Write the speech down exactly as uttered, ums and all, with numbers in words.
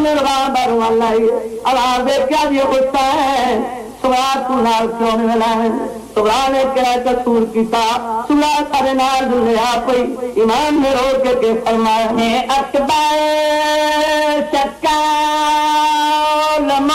लगा बारू वाला आवाज दे क्या ये गुस्सा है सुबह तू नाल क्यों नहीं मिलाए सुबह ने क्या कसूर किया सुबह सारे नाल दुनिया कोई ईमान में रो के फरमाए अकबर